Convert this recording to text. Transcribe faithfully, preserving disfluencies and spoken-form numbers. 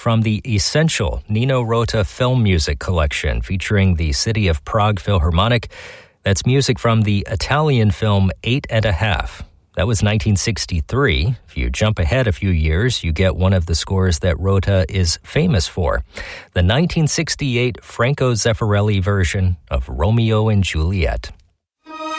from the Essential Nino Rota film music collection featuring the City of Prague Philharmonic. That's music from the Italian film Eight and a Half. That was nineteen sixty-three. If you jump ahead a few years, you get one of the scores that Rota is famous for, the nineteen sixty-eight Franco Zeffirelli version of Romeo and Juliet.